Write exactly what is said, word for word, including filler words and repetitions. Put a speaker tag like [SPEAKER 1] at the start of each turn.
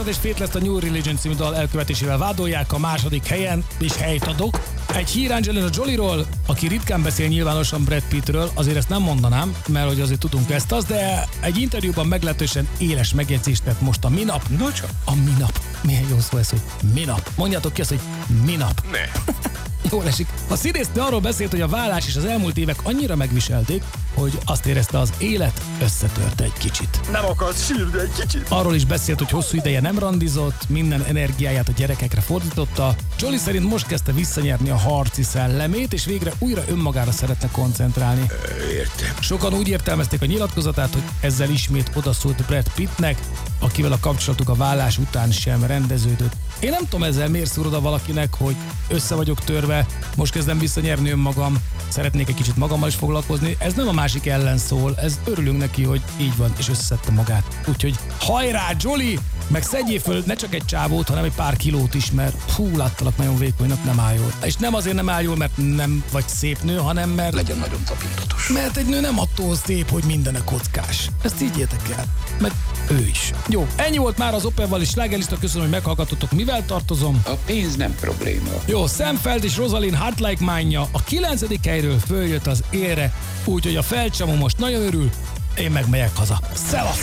[SPEAKER 1] Doja és Faith Left a New Religion című dal elkövetésével vádolják, a második helyen, és helyt adok. Egy hír Angelina Jolie-ról, aki ritkán beszél nyilvánosan Brad Pittről, azért ezt nem mondanám, mert hogy azért tudunk ezt az, de egy interjúban meglehetősen éles megjegyzést tett most a minap.
[SPEAKER 2] No csak.
[SPEAKER 1] A minap. Milyen jó szó ez, hogy minap. Mondjátok ki azt, hogy minap.
[SPEAKER 2] Ne.
[SPEAKER 1] Jól esik. A színésznő arról beszélt, hogy a vállás és az elmúlt évek annyira megviselték, hogy azt érezte, az élet összetört egy kicsit.
[SPEAKER 2] Nem akarsz sírni egy kicsit?
[SPEAKER 1] Arról is beszélt, hogy hosszú ideje nem randizott, minden energiáját a gyerekekre fordította. Jolie szerint most kezdte visszanyerni a harci szellemét, és végre újra önmagára szeretne koncentrálni.
[SPEAKER 2] Értem.
[SPEAKER 1] Sokan úgy értelmezték a nyilatkozatát, hogy ezzel ismét odaszólt Brad Pittnek, akivel a kapcsolatuk a vállás után sem rendeződött. Én nem tudom ezzel miért szúr oda valakinek, hogy össze vagyok törve, most kezdem visszanyerni önmagam, szeretnék egy kicsit magammal is foglalkozni. Ez nem a másik ellen szól, ez örülünk neki, hogy így van, és összeszedte magát. Úgyhogy hajrá, Jolie! Meg szedjél föl ne csak egy csávót, hanem egy pár kilót is, mert hú, láttalak nagyon vékonynak, nem áll jól. És nem azért nem áll jól, mert nem vagy szép nő, hanem mert...
[SPEAKER 2] Legyen nagyon tapintatos.
[SPEAKER 1] Mert egy nő nem attól szép, hogy mindene kockás. Ezt higgyétek el. Meg ő is. Jó, ennyi volt már az Opelval is slágerlista, köszönöm, hogy meghallgatotok, mivel tartozom.
[SPEAKER 2] A pénz nem probléma.
[SPEAKER 1] Jó, Sam Feld és Rosalind Heart Like Mine-ja a kilencedik helyről följött az élre, úgyhogy a felcsamó most nagyon örül, én meg megyek haza. Szevasz!